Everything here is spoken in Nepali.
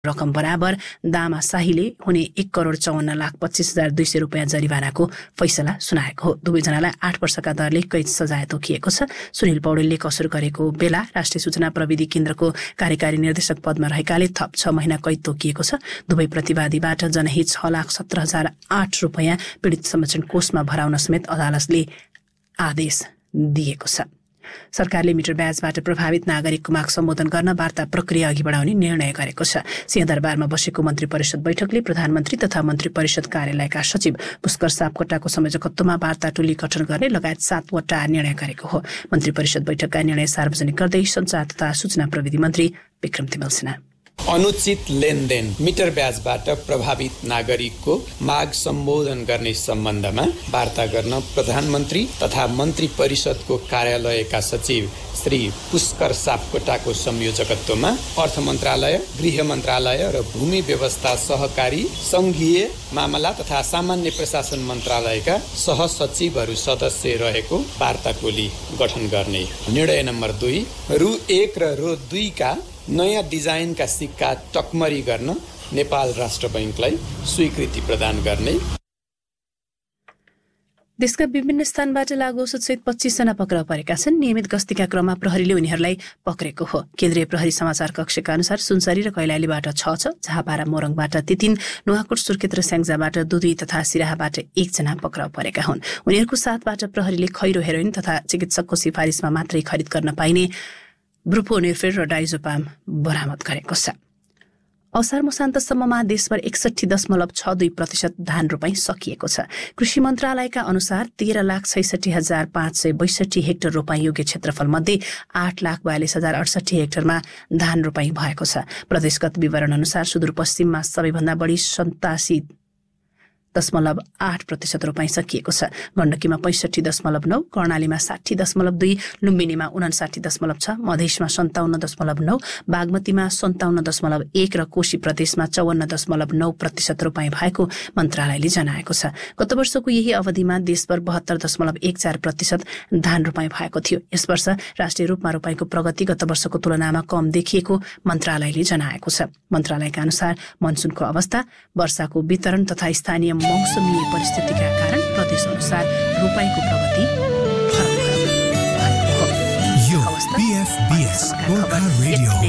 रकम बराबर दामाशाहीले हुने 1,54,25,200 रुपियाँ जरिवानाको फैसला सुनाएको हो। दुवैजनालाई 8 वर्षका दरले कैद सजाय तोकिएको छ। सुनिल पौडेलले कसुर गरेको बेला राष्ट्रिय सूचना प्रविधि केन्द्रको कार्यकारी निर्देशक पदमा रहेकाले थप 6 महिना कैद तोकिएको छ। दुवै प्रतिवादीबाट जनहित 6,17,008 रुपियाँ पीडित संरक्षण कोषमा भराउन समेत अदालतले आदेश दिएको छ। सरकारले मिटर ब्याजबाट प्रभावित नागरिकको माग सम्बोधन गर्न वार्ता प्रक्रिया अघि बढाउने निर्णय गरेको छ। सिंहदरबारमा बसेको मन्त्री परिषद बैठकले प्रधानमन्त्री तथा मन्त्री परिषद कार्यालयका सचिव पुष्कर सापकोटाको संयोजकत्वमा वार्ता टोली गठन गर्ने लगायत 7 वटा निर्णय गरेको हो। मन्त्री परिषद बैठकका निर्णय सार्वजनिक गर्दै सञ्चार तथा सूचना प्रविधि मन्त्री विक्रम तिमल सिन्हा अनुचित लेनदेन मिटर ब्याजबाट प्रभावित नागरिकको माग सम्बोधन गर्ने सम्बन्धमा वार्ता गर्न प्रधानमन्त्री तथा मन्त्री परिषदको कार्यालयका सचिव श्री पुष्कर सापकोटाको संयोजकत्वमा अर्थ मन्त्रालय, गृह मन्त्रालय र भूमि व्यवस्था सहकारी संघीय मामला तथा सामान्य प्रशासन मन्त्रालयका सहसचिवहरू सदस्य रहेको वार्ता टोली गठन गर्ने। निर्णय नम्बर 2 रु 1 र रु 2 का नयाँ डिजाइनका सिक्का टकमरी गर्न नेपाल राष्ट्र बैंकलाई स्वीकृति प्रदान गर्ने। देशका विभिन्न स्थानबाट लागु औषधसहित 25 जना पक्राउ परेका छन्। नियमित गस्तीका क्रममा प्रहरीले उनीहरूलाई पक्रेको हो। केन्द्रीय प्रहरी समाचार कक्षका अनुसार सुनसरी र कैलालीबाट 6 छ, झापा र मोरङबाट 3, नुवाकोट, सुर्खेत र स्याङ्जाबाट 2 तथा सिराहाबाट 1 जना पक्राउ परेका हुन्। उनीहरूको साथबाट प्रहरीले खैरो हेरोइन तथा चिकित्सकको सिफारिसमा मात्रै खरिद गर्न पाइने ब्रुफोनिफेर र डाइजोपाम बरामद गरेको छ। असार मसान्तसम्ममा देशभर 61.62% धान रोपाई सकिएको छ। कृषि मन्त्रालयका अनुसार 13,66,562 हेक्टर रोपाई योग्य क्षेत्रफल मध्ये 8,42,068 हेक्टरमा धान रोपाई भएको छ। प्रदेशगत विवरण अनुसार सुदूरपश्चिममा सबैभन्दा बढी 87.8% रोपाई सकिएको छ। गण्डकीमा 65.9, कर्णालीमा 60.2, लुम्बिनीमा 59.6, मधेसमा 57.9, बागमतीमा 57.1 र कोशी प्रदेशमा 54.9% रोपाई भएको मन्त्रालयले जनाएको छ। गत वर्षको यही अवधिमा देशभर 72.14% धान रोपाई भएको थियो। यस वर्ष राष्ट्रिय रूपमा रोपाईको प्रगति गत वर्षको तुलनामा कम देखिएको मन्त्रालयले जनाएको छ। मन्त्रालयका अनुसार मनसुनको अवस्था, वर्षाको वितरण तथा स्थानीय मौसमी परिस्थितिका कारण प्रदेश अनुसार रोपाईको प्रगति फरक भएको हो।